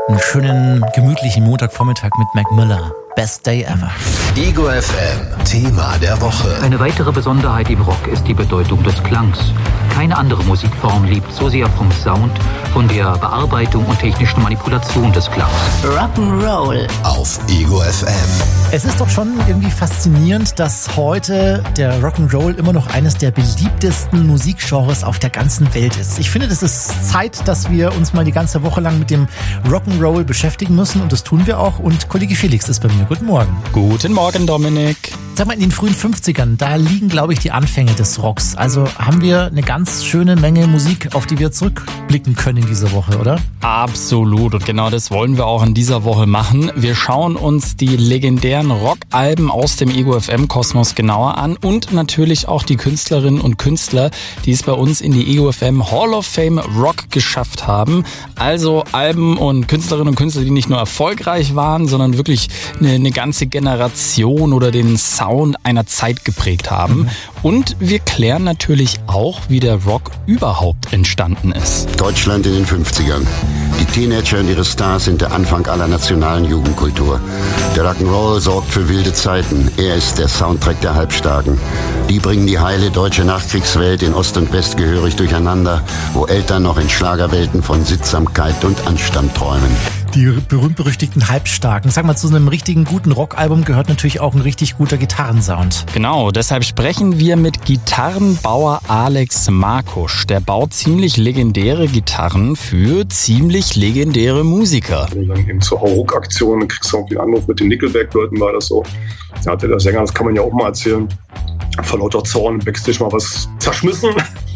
Einen schönen, gemütlichen Montagvormittag mit Mac Miller. Best Day ever. Ego FM, Thema der Woche. Eine weitere Besonderheit im Rock ist die Bedeutung des Klangs. Keine andere Musikform lebt so sehr vom Sound, von der Bearbeitung und technischen Manipulation des Klangs. Rock'n'Roll Auf Ego FM. Es ist doch schon irgendwie faszinierend, dass heute der Rock'n'Roll immer noch eines der beliebtesten Musikgenres auf der ganzen Welt ist. Ich finde, das ist Zeit, dass wir uns mal die ganze Woche lang mit dem Rock'n'Roll beschäftigen müssen und das tun wir auch. Und Kollege Felix ist bei mir. Guten Morgen. Guten Morgen, Dominik. Sag mal, in den frühen 50ern, da liegen, glaube ich, die Anfänge des Rocks. Also haben wir eine ganz schöne Menge Musik, auf die wir zurückblicken können in dieser Woche, oder? Absolut. Und genau das wollen wir auch in dieser Woche machen. Wir schauen uns die legendären Rockalben aus dem Ego FM Kosmos genauer an und natürlich auch die Künstlerinnen und Künstler, die es bei uns in die Ego FM Hall of Fame Rock geschafft haben. Also Alben und Künstlerinnen und Künstler, die nicht nur erfolgreich waren, sondern wirklich eine ganze Generation oder den Sound einer Zeit geprägt haben. Und wir klären natürlich auch, wie der Rock überhaupt entstanden ist. Deutschland in den 50ern. Die Teenager und ihre Stars sind der Anfang aller nationalen Jugendkultur. Der Rock'n'Roll sorgt für wilde Zeiten. Er ist der Soundtrack der Halbstarken. Die bringen die heile deutsche Nachkriegswelt in Ost und West gehörig durcheinander, wo Eltern noch in Schlagerwelten von Sittsamkeit und Anstand träumen. Die berühmt-berüchtigten Halbstarken. Sag mal, zu einem richtigen guten Rockalbum gehört natürlich auch ein richtig guter Gitarrensound. Genau, deshalb sprechen wir mit Gitarrenbauer Alex Markusch. Der baut ziemlich legendäre Gitarren für ziemlich legendäre Musiker. Und dann eben zur Hauruck-Aktion, dann kriegst du auch den Anruf mit den Nickelback-Leuten, war das so. Da hatte der Sänger, das kann man ja auch mal erzählen, vor lauter Zorn im Backstage mal was zerschmissen.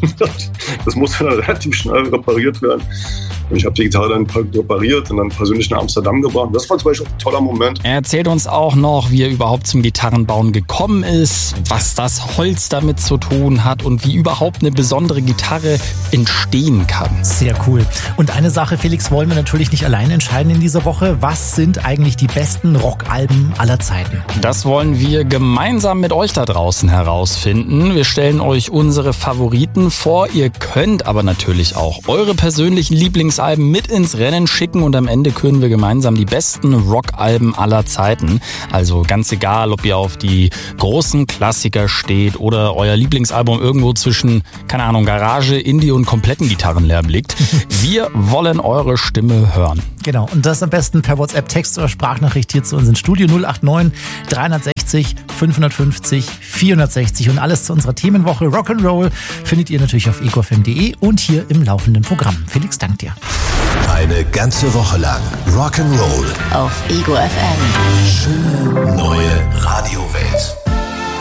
Das musste dann relativ schnell repariert werden. Und ich habe die Gitarre dann repariert und dann persönlich nach Amsterdam gebracht. Das war zum Beispiel ein toller Moment. Er erzählt uns auch noch, wie er überhaupt zum Gitarrenbauen gekommen ist, was das Holz damit zu tun hat und wie überhaupt eine besondere Gitarre entstehen kann. Sehr cool. Und eine Sache, Felix, wollen wir natürlich nicht allein entscheiden in dieser Woche. Was sind eigentlich die besten Rockalben aller Zeiten? Das wollen wir gemeinsam mit euch da draußen herausfinden. Wir stellen euch unsere Favoriten vor. Ihr könnt aber natürlich auch eure persönlichen Lieblingsalben mit ins Rennen schicken und am Ende küren wir gemeinsam die besten Rockalben aller Zeiten. Also ganz egal, ob ihr auf die großen Klassiker steht oder euer Lieblingsalbum irgendwo zwischen, keine Ahnung, Garage, Indie und kompletten Gitarrenlärm liegt. Wir wollen eure Stimme hören. Genau, und das am besten per WhatsApp, Text oder Sprachnachricht hier zu uns ins Studio 089 360 550 460 und alles zu unserer Themenwoche Rock'n'Roll findet ihr natürlich auf egofm.de und hier im laufenden Programm. Felix, dank dir. Eine ganze Woche lang Rock'n'Roll auf Ego FM. Schöne neue